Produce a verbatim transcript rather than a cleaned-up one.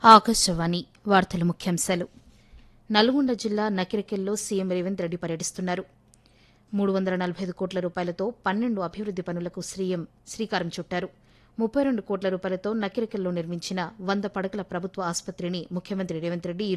ఆకాశవాణి వార్తల ముఖ్యాంశాలు నల్గొండ జిల్లా నకిరకెల్లో సీఎం రేవంత్ రెడ్డి పర్యటిస్తున్నారు. మూడు వందల నలభై ఐదు కోట్ల రూపాయలతో పన్నెండు అభివృద్ది పనులకు సీఎం శ్రీకారం చుట్టారు. ముప్పై రెండు కోట్ల రూపాయలతో నకిరకెల్లో నిర్మించిన వంద పడకల ప్రభుత్వ ఆసుపత్రిని ముఖ్యమంత్రి రేవంత్ రెడ్డి